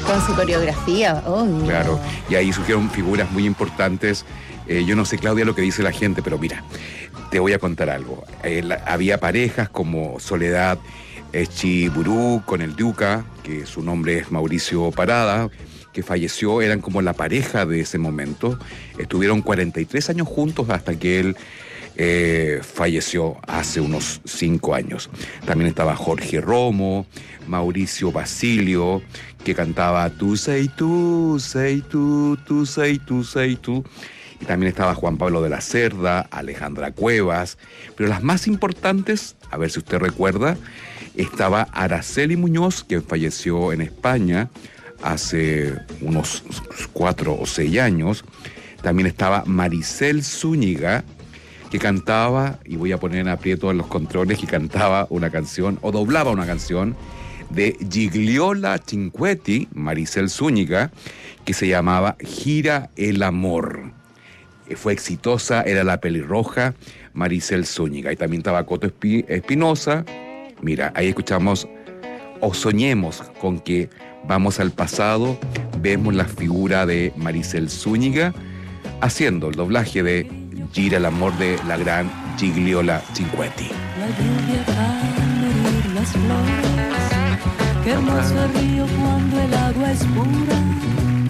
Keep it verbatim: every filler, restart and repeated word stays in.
Con su coreografía, oh. Claro, y ahí surgieron figuras muy importantes. Eh, yo no sé, Claudia, lo que dice la gente, pero mira, te voy a contar algo. Eh, la- había parejas como Soledad Echiburú con el Duca, que su nombre es Mauricio Parada, que falleció, eran como la pareja de ese momento. Estuvieron cuarenta y tres años juntos hasta que él eh, falleció hace unos cinco años. También estaba Jorge Romo, Mauricio Basilio, que cantaba Tú sei tú, sei tú, tú sei tú, sei tú. Y también estaba Juan Pablo de la Cerda, Alejandra Cuevas. Pero las más importantes, a ver si usted recuerda, estaba Araceli Muñoz, que falleció en España hace unos cuatro o seis años. También estaba Maricel Zúñiga, que cantaba, y voy a poner en aprieto en los controles, que cantaba una canción, o doblaba una canción, de Gigliola Cinquetti, Maricel Zúñiga, que se llamaba Gira el Amor. Eh, Fue exitosa, era la pelirroja Maricel Zúñiga. Y también estaba Coto Espi- Espinosa. Mira, ahí escuchamos, o soñemos con que vamos al pasado, vemos la figura de Maricel Zúñiga haciendo el doblaje de Gira el Amor de la gran Gigliola Cinquetti. La lluvia para morir las flores, qué hermoso el río cuando el agua es pura.